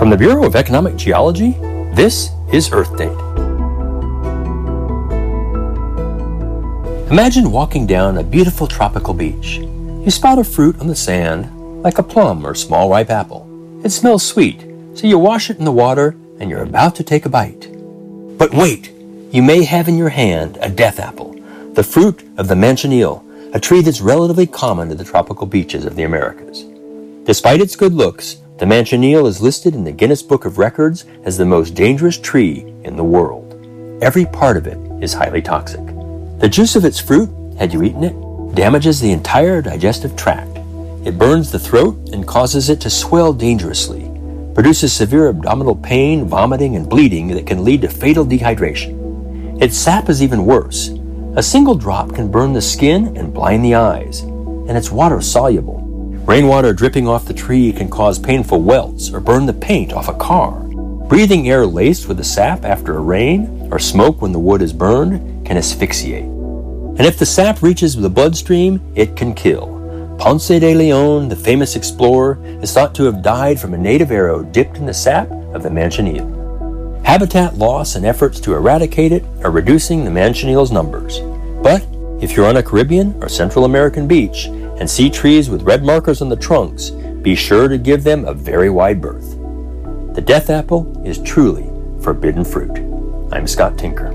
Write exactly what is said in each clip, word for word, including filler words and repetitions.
From the Bureau of Economic Geology, this is Earth Date. Imagine walking down a beautiful tropical beach. You spot a fruit on the sand, like a plum or small ripe apple. It smells sweet, so you wash it in the water and you're about to take a bite. But wait! You may have in your hand a death apple, the fruit of the manchineel, a tree that's relatively common to the tropical beaches of the Americas. Despite its good looks, the manchineel is listed in the Guinness Book of Records as the most dangerous tree in the world. Every part of it is highly toxic. The juice of its fruit, had you eaten it, damages the entire digestive tract. It burns the throat and causes it to swell dangerously, produces severe abdominal pain, vomiting, and bleeding that can lead to fatal dehydration. Its sap is even worse. A single drop can burn the skin and blind the eyes, and it's water-soluble. Rainwater dripping off the tree can cause painful welts or burn the paint off a car. Breathing air laced with the sap after a rain or smoke when the wood is burned can asphyxiate. And if the sap reaches the bloodstream, it can kill. Ponce de Leon, the famous explorer, is thought to have died from a native arrow dipped in the sap of the manchineel. Habitat loss and efforts to eradicate it are reducing the manchineel's numbers. But if you're on a Caribbean or Central American beach and see trees with red markers on the trunks, be sure to give them a very wide berth. The death apple is truly forbidden fruit. I'm Scott Tinker.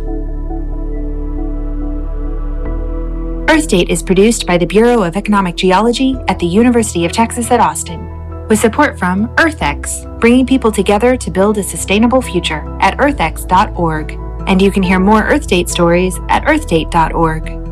Earth Date is produced by the Bureau of Economic Geology at the University of Texas at Austin, with support from EarthX, bringing people together to build a sustainable future at earth x dot org. And you can hear more Earth Date stories at earth date dot org.